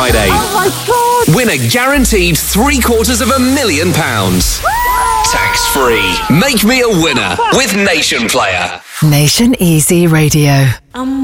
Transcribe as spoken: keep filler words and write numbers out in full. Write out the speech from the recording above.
Friday. Oh my God! Win a guaranteed three quarters of a million pounds. Tax free. Make me a winner with Nation Player. Nation Easy Radio. Um.